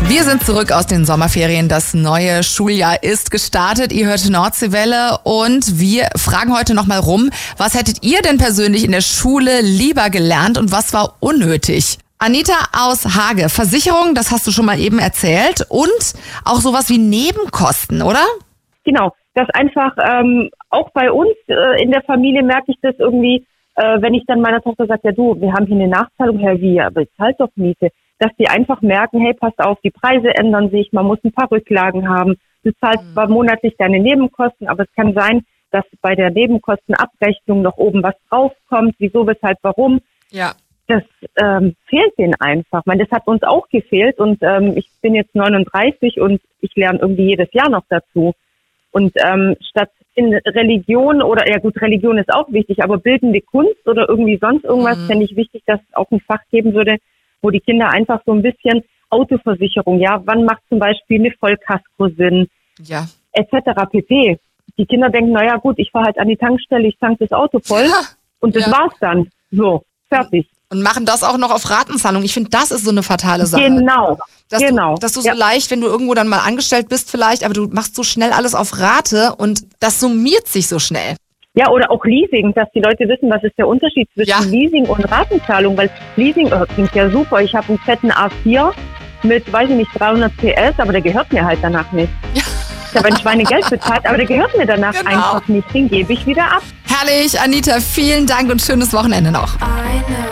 Wir sind zurück aus den Sommerferien. Das neue Schuljahr ist gestartet. Ihr hört Nordseewelle und wir fragen heute nochmal rum, was hättet ihr denn persönlich in der Schule lieber gelernt und was war unnötig? Anita aus Hage, Versicherung, das hast du schon mal eben erzählt und auch sowas wie Nebenkosten, oder? Genau, das einfach auch bei uns in der Familie merke ich das irgendwie, wenn ich dann meiner Tochter sage, ja du, wir haben hier eine Nachzahlung, Herr wie, aber ich zahle doch Miete, dass die einfach merken, hey, passt auf, die Preise ändern sich, man muss ein paar Rücklagen haben, du zahlst zwar monatlich deine Nebenkosten, aber es kann sein, dass bei der Nebenkostenabrechnung noch oben was draufkommt, wieso, weshalb, warum. Ja. Das fehlt denen einfach. Ich meine, das hat uns auch gefehlt und ich bin jetzt 39 und ich lerne irgendwie jedes Jahr noch dazu. Und statt in Religion oder, ja gut, Religion ist auch wichtig, aber bildende Kunst oder irgendwie sonst irgendwas, fände ich wichtig, dass es auch ein Fach geben würde, wo die Kinder einfach so ein bisschen Autoversicherung, ja, wann macht zum Beispiel eine Vollkasko Sinn, ja, etc. pp. Die Kinder denken, naja gut, ich fahre halt an die Tankstelle, ich tanke das Auto voll und das war's dann. So, fertig. Und machen das auch noch auf Ratenzahlung. Ich finde, das ist so eine fatale Sache. Genau. Dass du so leicht, wenn du irgendwo dann mal angestellt bist vielleicht, aber du machst so schnell alles auf Rate und das summiert sich so schnell. Ja, oder auch Leasing, dass die Leute wissen, was ist der Unterschied zwischen Leasing und Ratenzahlung, weil Leasing klingt ja super. Ich habe einen fetten A4 mit, weiß ich nicht, 300 PS, aber der gehört mir halt danach nicht. Ja. Ich habe ein Schweinegeld bezahlt, aber der gehört mir danach einfach nicht. Den gebe ich wieder ab. Herrlich, Anita, vielen Dank und schönes Wochenende noch.